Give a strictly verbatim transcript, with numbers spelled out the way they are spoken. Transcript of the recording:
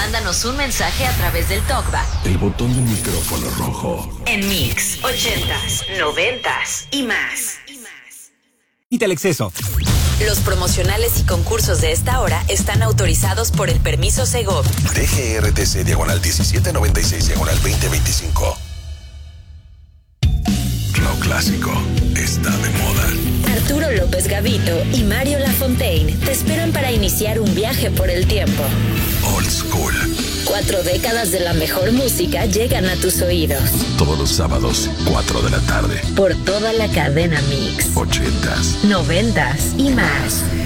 mándanos un mensaje a través del TalkBack. El botón del micrófono rojo. En Mix, ochentas, noventas y más. Quita el exceso. Los promocionales y concursos de esta hora están autorizados por el permiso Segov. D G R T C diagonal diecisiete noventa y seis diagonal veinte veinticinco. Lo clásico está de moda. Arturo López Gavito y Mario Lafontaine te esperan para iniciar un viaje por el tiempo. Old School. Cuatro décadas de la mejor música llegan a tus oídos. Todos los sábados, cuatro de la tarde. Por toda la cadena Mix. Ochentas. Noventas y más.